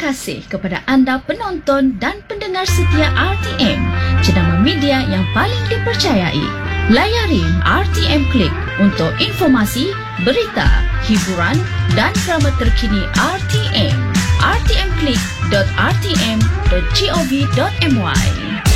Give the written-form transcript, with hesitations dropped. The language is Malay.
kasih kepada anda penonton dan pendengar setia RTM, jenama media yang paling dipercayai. Layari RTM Klik untuk informasi, berita, hiburan dan drama terkini RTM. rtmklik.rtm.gov.my